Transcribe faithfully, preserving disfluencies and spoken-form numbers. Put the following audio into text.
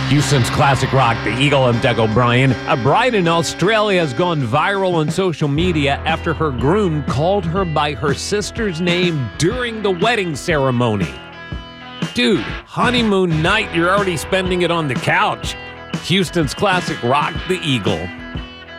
Houston's classic rock, the Eagle. I'm Doug O'Brien. A bride in Australia has gone viral on social media after her groom called her by her sister's name during the wedding ceremony. Dude, honeymoon night, you're already spending it on the couch. Houston's classic rock, the Eagle.